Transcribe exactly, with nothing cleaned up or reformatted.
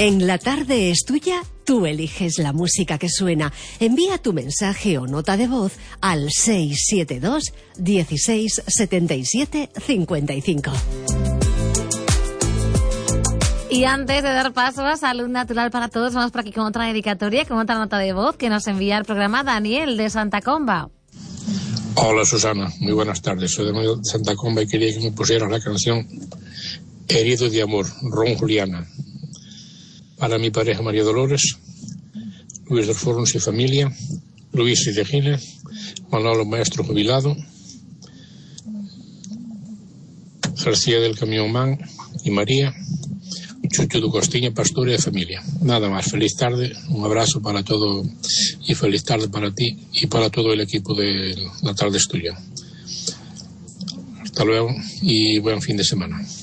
En La Tarde es Tuya, tú eliges la música que suena. Envía tu mensaje o nota de voz al seis siete dos, dieciséis, setenta y siete, cincuenta y cinco. Y antes de dar paso a Salud Natural para Todos, vamos por aquí con otra dedicatoria, con otra nota de voz que nos envía el programa Daniel de Santa Comba. Hola Susana, muy buenas tardes. Soy de Santa Comba y quería que me pusieras la canción Herido de Amor, Ron Juliana. Para mi pareja María Dolores, Luis del Fornos y familia, Luis y Regina, Manolo Maestro jubilado, García del Camión Man y María, Chucho de Costiña, pastor y de familia. Nada más, feliz tarde, un abrazo para todo y feliz tarde para ti y para todo el equipo de La Tarde es Tuya. Hasta luego y buen fin de semana.